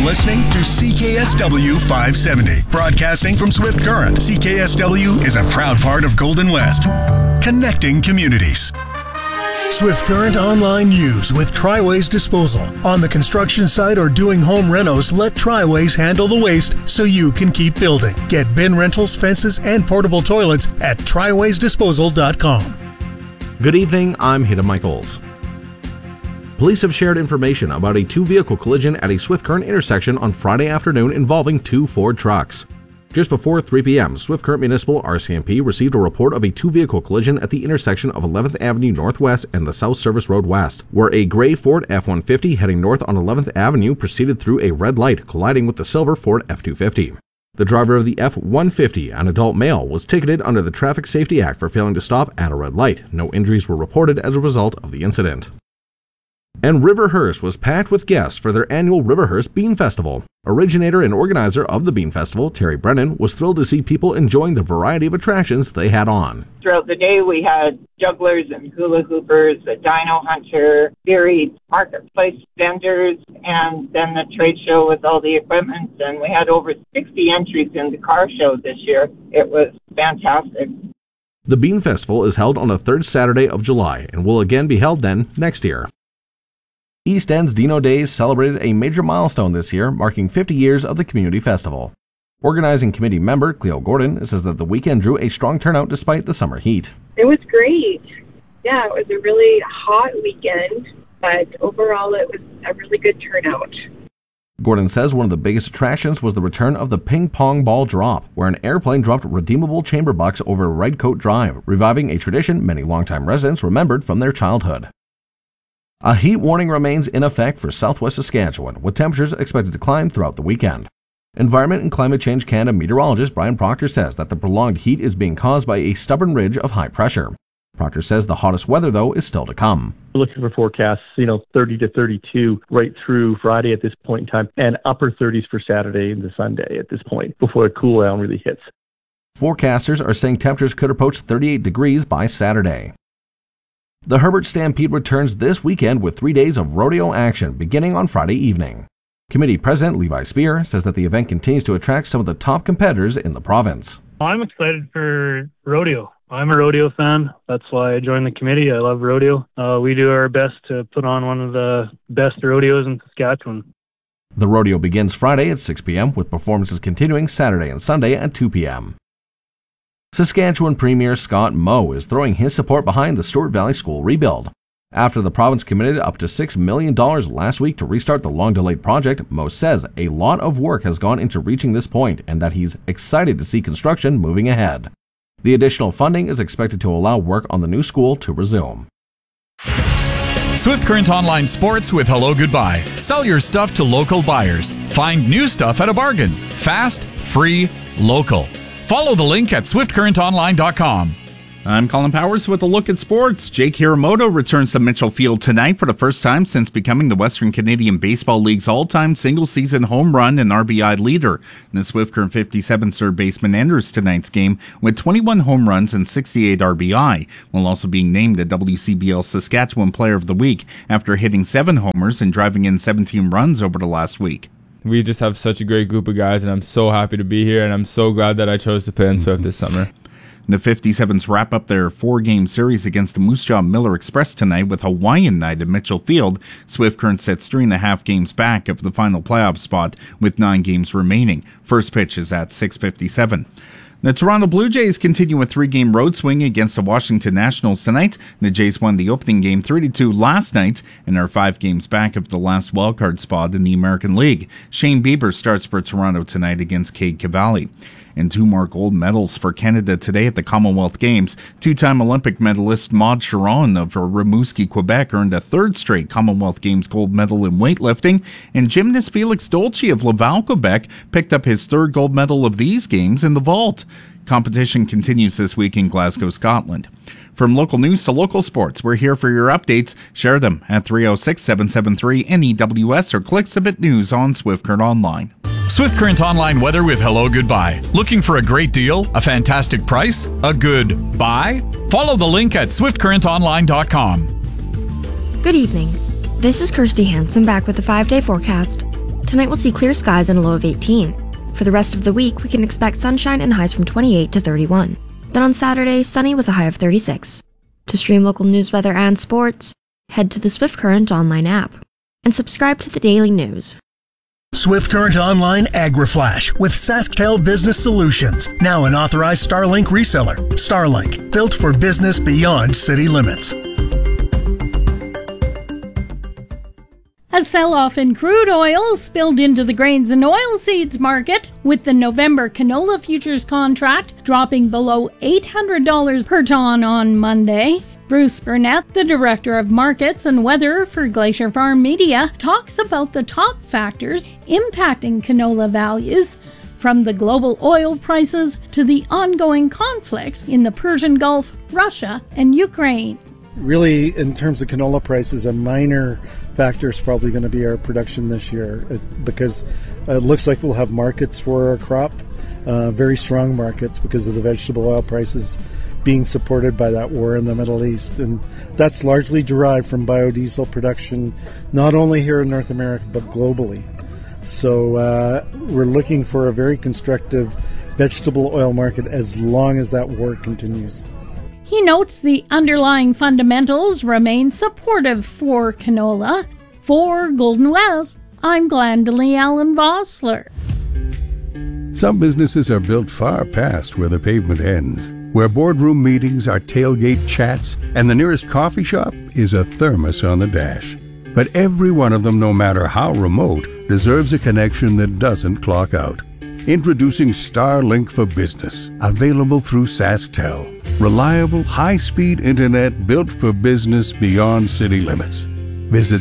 listening to CKSW 570. Broadcasting from Swift Current, CKSW is a proud part of Golden West, connecting communities. Swift Current Online News with Triways Disposal. On the construction site or doing home renos, let Triways handle the waste so you can keep building. Get bin rentals, fences, and portable toilets at triwaysdisposal.com. Good evening, I'm Hida Michaels. Police have shared information about a two-vehicle collision at a Swift Current intersection on Friday afternoon involving two Ford trucks. Just before 3 p.m., Swift Current Municipal RCMP received a report of a two-vehicle collision at the intersection of 11th Avenue Northwest and the South Service Road West, where a gray Ford F-150 heading north on 11th Avenue proceeded through a red light, colliding with the silver Ford F-250. The driver of the F-150, an adult male, was ticketed under the Traffic Safety Act for failing to stop at a red light. No injuries were reported as a result of the incident. And Riverhurst was packed with guests for their annual Riverhurst Bean Festival. Originator and organizer of the Bean Festival, Terry Brennan, was thrilled to see people enjoying the variety of attractions they had on. Throughout the day, we had jugglers and hula hoopers, a dino hunter, varied marketplace vendors, and then the trade show with all the equipment. And we had over 60 entries in the car show this year. It was fantastic. The Bean Festival is held on the third Saturday of July and will again be held then next year. East End's Dino Days celebrated a major milestone this year, marking 50 years of the community festival. Organizing committee member Cleo Gordon says that the weekend drew a strong turnout despite the summer heat. It was great. Yeah, it was a really hot weekend, but overall it was a really good turnout. Gordon says one of the biggest attractions was the return of the ping pong ball drop, where an airplane dropped redeemable chamber bucks over Redcoat Drive, reviving a tradition many longtime residents remembered from their childhood. A heat warning remains in effect for southwest Saskatchewan, with temperatures expected to climb throughout the weekend. Environment and Climate Change Canada meteorologist Brian Proctor says that the prolonged heat is being caused by a stubborn ridge of high pressure. Proctor says the hottest weather, though, is still to come. We're looking for forecasts, 30 to 32 right through Friday at this point in time, and upper 30s for Saturday into Sunday at this point, before a cool down really hits. Forecasters are saying temperatures could approach 38 degrees by Saturday. The Herbert Stampede returns this weekend with 3 days of rodeo action beginning on Friday evening. Committee President Levi Spear says that the event continues to attract some of the top competitors in the province. I'm excited for rodeo. I'm a rodeo fan. That's why I joined the committee. I love rodeo. We do our best to put on one of the best rodeos in Saskatchewan. The rodeo begins Friday at 6 p.m. with performances continuing Saturday and Sunday at 2 p.m. Saskatchewan Premier Scott Moe is throwing his support behind the Stewart Valley School rebuild. After the province committed up to $6 million last week to restart the long-delayed project, Moe says a lot of work has gone into reaching this point and that he's excited to see construction moving ahead. The additional funding is expected to allow work on the new school to resume. Swift Current Online Sports with Hello Goodbye. Sell your stuff to local buyers. Find new stuff at a bargain. Fast, free, local. Follow the link at swiftcurrentonline.com. I'm Colin Powers with a look at sports. Jake Hiramoto returns to Mitchell Field tonight for the first time since becoming the Western Canadian Baseball League's all-time single-season home run and RBI leader. And the Swift Current 57 third baseman enters tonight's game with 21 home runs and 68 RBI, while also being named the WCBL Saskatchewan Player of the Week after hitting 7 homers and driving in 17 runs over the last week. We just have such a great group of guys, and I'm so happy to be here, and I'm so glad that I chose to play in Swift this summer. The 57s wrap up their 4-game series against the Moose Jaw Miller Express tonight with Hawaiian night at Mitchell Field. Swift Current sits 3.5 games back of the final playoff spot with 9 games remaining. First pitch is at 6:57. The Toronto Blue Jays continue a 3-game road swing against the Washington Nationals tonight. The Jays won the opening game 3-2 last night and are 5 games back of the last wildcard spot in the American League. Shane Bieber starts for Toronto tonight against Cade Cavalli. And 2 more gold medals for Canada today at the Commonwealth Games. 2-time Olympic medalist Maud Chiron of Rimouski, Quebec earned a 3rd straight Commonwealth Games gold medal in weightlifting, and gymnast Felix Dolce of Laval, Quebec picked up his 3rd gold medal of these games in the vault. Competition continues this week in Glasgow, Scotland. From local news to local sports, we're here for your updates. Share them at 306-773-NEWS or click Submit News on Swift Current Online. Swift Current Online weather with Hello Goodbye. Looking for a great deal, a fantastic price, a good buy? Follow the link at swiftcurrentonline.com. Good evening. This is Kirsty Hansen back with the 5-day forecast. Tonight we'll see clear skies and a low of 18. For the rest of the week, we can expect sunshine and highs from 28 to 31. Then on Saturday, sunny with a high of 36. To stream local news, weather, and sports, head to the Swift Current online app and subscribe to the daily news. Swift Current Online AgriFlash with SaskTel Business Solutions, now an authorized Starlink reseller. Starlink, built for business beyond city limits. A sell-off in crude oil spilled into the grains and oilseeds market, with the November canola futures contract dropping below $800 per ton on Monday. Bruce Burnett, the Director of Markets and Weather for Glacier Farm Media, talks about the top factors impacting canola values, from the global oil prices to the ongoing conflicts in the Persian Gulf, Russia, and Ukraine. Really, in terms of canola prices, a minor factor is probably going to be our production this year, because it looks like we'll have markets for our crop, very strong markets because of the vegetable oil prices being supported by that war in the Middle East. And that's largely derived from biodiesel production, not only here in North America, but globally. So we're looking for a very constructive vegetable oil market as long as that war continues. He notes the underlying fundamentals remain supportive for canola. For Golden West, I'm Glendalee Allen Vossler. Some businesses are built far past where the pavement ends, where boardroom meetings are tailgate chats, and the nearest coffee shop is a thermos on the dash. But every one of them, no matter how remote, deserves a connection that doesn't clock out. Introducing Starlink for Business, available through SaskTel. Reliable, high-speed internet built for business beyond city limits. Visit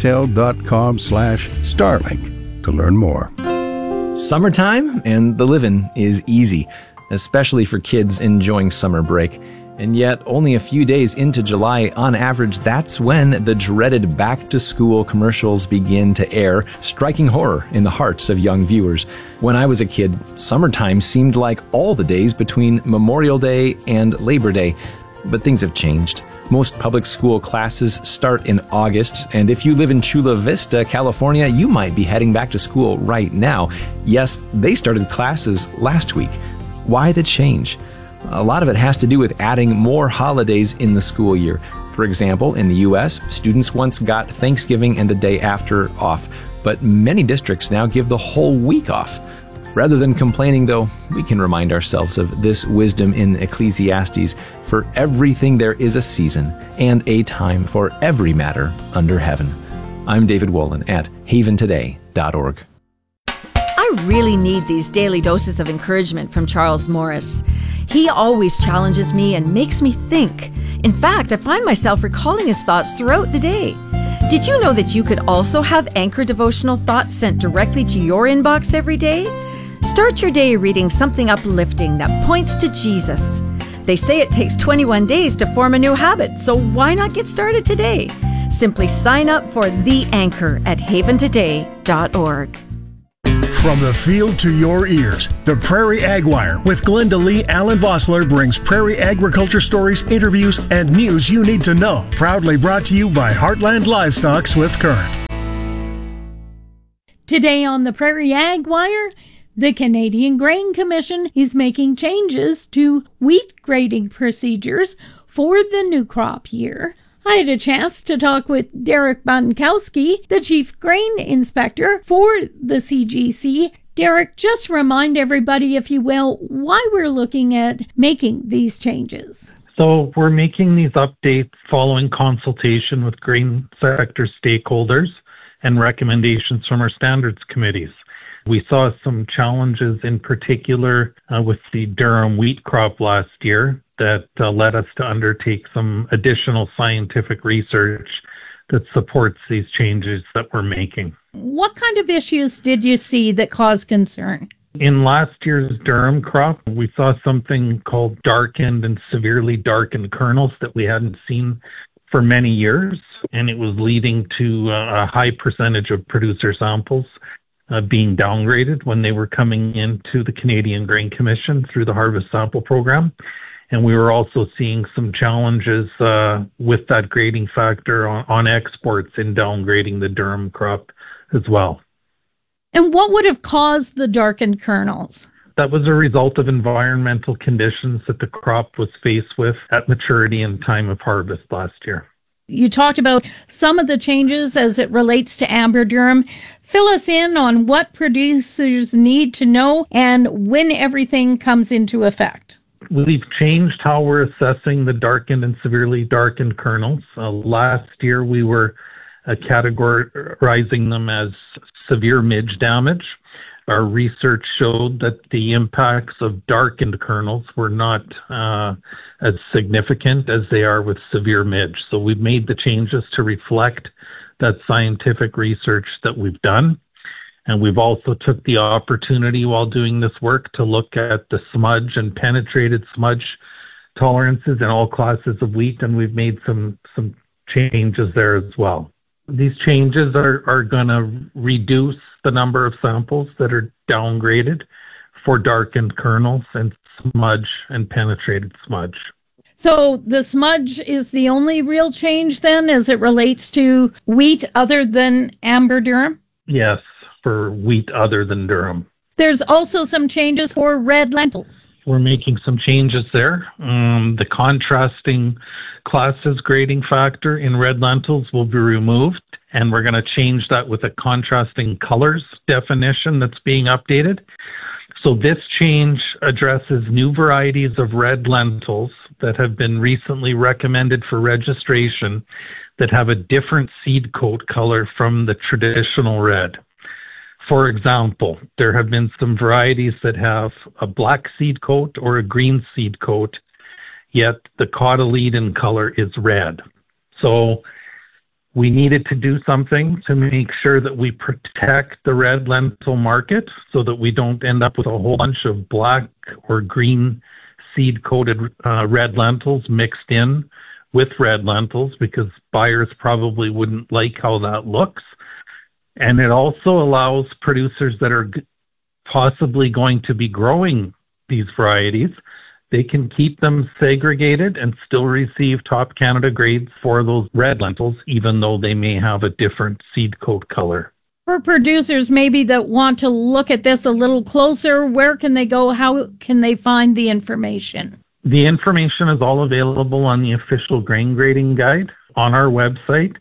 SaskTel.com/Starlink to learn more. Summertime and the living is easy, especially for kids enjoying summer break. And yet, only a few days into July, on average, that's when the dreaded back-to-school commercials begin to air, striking horror in the hearts of young viewers. When I was a kid, summertime seemed like all the days between Memorial Day and Labor Day. But things have changed. Most public school classes start in August, and if you live in Chula Vista, California, you might be heading back to school right now. Yes, they started classes last week. Why the change? A lot of it has to do with adding more holidays in the school year. For example, in the U.S., students once got Thanksgiving and the day after off, but many districts now give the whole week off. Rather than complaining, though, we can remind ourselves of this wisdom in Ecclesiastes: for everything there is a season, and a time for every matter under heaven. I'm David Wolin at haventoday.org. I really need these daily doses of encouragement from Charles Morris. He always challenges me and makes me think. In fact, I find myself recalling his thoughts throughout the day. Did you know that you could also have Anchor devotional thoughts sent directly to your inbox every day? Start your day reading something uplifting that points to Jesus. They say it takes 21 days to form a new habit, so why not get started today? Simply sign up for The Anchor at haventoday.org. From the field to your ears, the Prairie Ag Wire with Glendalee Allen Vossler brings prairie agriculture stories, interviews, and news you need to know. Proudly brought to you by Heartland Livestock Swift Current. Today on the Prairie Ag Wire, the Canadian Grain Commission is making changes to wheat grading procedures for the new crop year. I had a chance to talk with Derek Bunkowski, the Chief Grain Inspector for the CGC. Derek, just remind everybody, if you will, why we're looking at making these changes. So we're making these updates following consultation with grain sector stakeholders and recommendations from our standards committees. We saw some challenges in particular with the Durham wheat crop last year that led us to undertake some additional scientific research that supports these changes that we're making. What kind of issues did you see that caused concern? In last year's Durham crop, we saw something called darkened and severely darkened kernels that we hadn't seen for many years, and it was leading to a high percentage of producer samples being downgraded when they were coming into the Canadian Grain Commission through the Harvest Sample Program. And we were also seeing some challenges with that grading factor on exports in downgrading the Durham crop as well. And what would have caused the darkened kernels? That was a result of environmental conditions that the crop was faced with at maturity and time of harvest last year. You talked about some of the changes as it relates to amber durum. Fill us in on what producers need to know and when everything comes into effect. We've changed how we're assessing the darkened and severely darkened kernels. Last year we were categorizing them as severe midge damage. Our research showed that the impacts of darkened kernels were not as significant as they are with severe midge. So we've made the changes to reflect that scientific research that we've done. And we've also took the opportunity while doing this work to look at the smudge and penetrated smudge tolerances in all classes of wheat, and we've made some changes there as well. These changes are going to reduce the number of samples that are downgraded for darkened kernels and smudge and penetrated smudge. So the smudge is the only real change then as it relates to wheat other than amber durum? Yes, for wheat other than durum. There's also some changes for red lentils. We're making some changes there. The contrasting classes grading factor in red lentils will be removed, and we're going to change that with a contrasting colors definition that's being updated. So this change addresses new varieties of red lentils that have been recently recommended for registration that have a different seed coat color from the traditional red. For example, there have been some varieties that have a black seed coat or a green seed coat, yet the cotyledon color is red. So we needed to do something to make sure that we protect the red lentil market so that we don't end up with a whole bunch of black or green seed-coated red lentils mixed in with red lentils, because buyers probably wouldn't like how that looks. And it also allows producers that are possibly going to be growing these varieties, they can keep them segregated and still receive Top Canada grades for those red lentils, even though they may have a different seed coat color. For producers maybe that want to look at this a little closer, where can they go? How can they find the information? The information is all available on the official grain grading guide on our website,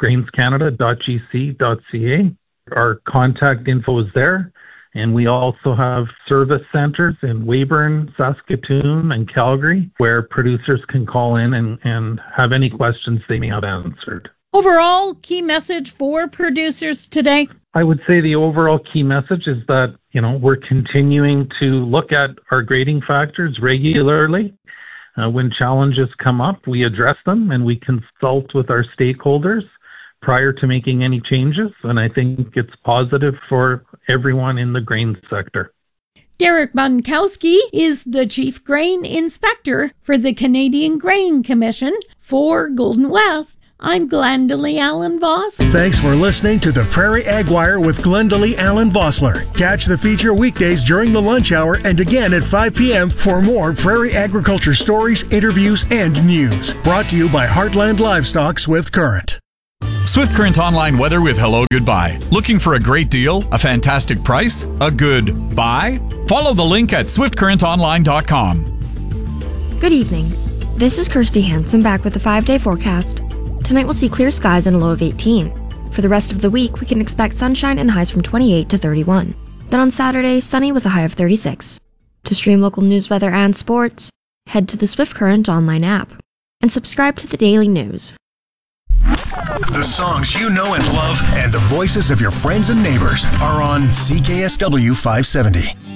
grainscanada.gc.ca. Our contact info is there, and we also have service centers in Weyburn, Saskatoon, and Calgary, where producers can call in and have any questions they may have answered. Overall, key message for producers today? I would say the overall key message is that, we're continuing to look at our grading factors regularly. When challenges come up, we address them and we consult with our stakeholders prior to making any changes. And I think it's positive for everyone in the grain sector. Derek Bunkowski is the Chief Grain Inspector for the Canadian Grain Commission. For Golden West, I'm Glendalee Allen Voss. Thanks for listening to the Prairie Ag Wire with Glendalee Allen Vossler. Catch the feature weekdays during the lunch hour and again at 5 p.m. for more prairie agriculture stories, interviews, and news. Brought to you by Heartland Livestock Swift Current. Swift Current Online weather with Hello Goodbye. Looking for a great deal, a fantastic price, a good buy? Follow the link at swiftcurrentonline.com. Good evening. This is Kirsty Hansen back with the 5-day forecast. Tonight we'll see clear skies and a low of 18. For the rest of the week, we can expect sunshine and highs from 28 to 31. Then on Saturday, sunny with a high of 36. To stream local news, weather, and sports, head to the Swift Current online app and subscribe to the daily news. The songs you know and love and the voices of your friends and neighbors are on CKSW 570.